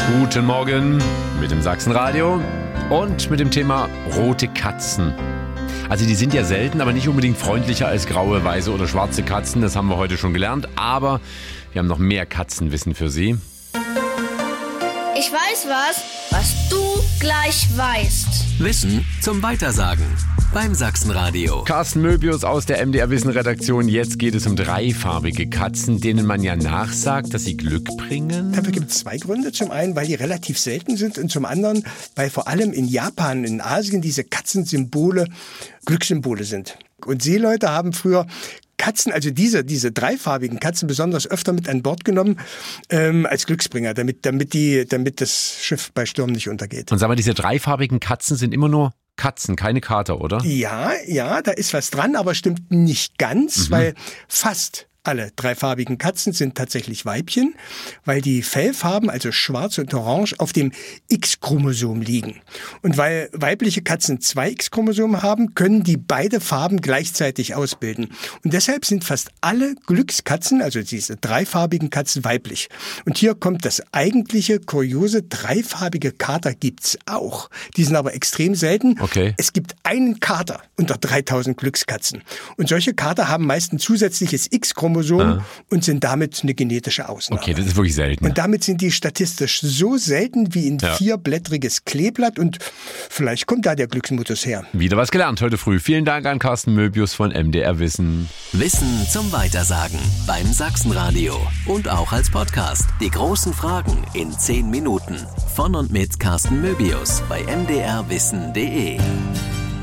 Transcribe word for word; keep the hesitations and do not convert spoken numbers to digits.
Guten Morgen mit dem Sachsenradio und mit dem Thema rote Katzen. Also die sind ja selten, aber nicht unbedingt freundlicher als graue, weiße oder schwarze Katzen. Das haben wir heute schon gelernt, aber wir haben noch mehr Katzenwissen für Sie. Ich weiß was, was du gleich weißt. Wissen zum Weitersagen beim Sachsenradio. Carsten Möbius aus der M D R Wissen Redaktion. Jetzt geht es um dreifarbige Katzen, denen man ja nachsagt, dass sie Glück bringen. Dafür gibt es zwei Gründe. Zum einen, weil die relativ selten sind und zum anderen, weil vor allem in Japan, in Asien diese Katzensymbole Glückssymbole sind. Und Seeleute haben früher Katzen, also diese, diese dreifarbigen Katzen besonders öfter mit an Bord genommen ähm, als Glücksbringer, damit, damit, die, damit das Schiff bei Sturm nicht untergeht. Und sag mal, diese dreifarbigen Katzen sind immer nur Katzen, keine Kater, oder? Ja, ja, da ist was dran, aber stimmt nicht ganz, mhm. weil fast alle dreifarbigen Katzen sind tatsächlich Weibchen, weil die Fellfarben, also schwarz und orange, auf dem X-Chromosom liegen. Und weil weibliche Katzen zwei X-Chromosomen haben, können die beide Farben gleichzeitig ausbilden. Und deshalb sind fast alle Glückskatzen, also diese dreifarbigen Katzen, weiblich. Und hier kommt das eigentliche, kuriose, dreifarbige Kater gibt's auch. Die sind aber extrem selten. Okay. Es gibt einen Kater unter dreitausend Glückskatzen. Und solche Kater haben meist ein zusätzliches X-Chromosom Ah. und sind damit eine genetische Ausnahme. Okay, das ist wirklich selten. Und damit sind die statistisch so selten wie ein ja. vierblättriges Kleeblatt und vielleicht kommt da der Glücksmodus her. Wieder was gelernt heute früh. Vielen Dank an Carsten Möbius von M D R Wissen. Wissen zum Weitersagen beim Sachsenradio und auch als Podcast. Die großen Fragen in zehn Minuten. Von und mit Carsten Möbius bei m d r wissen punkt d e.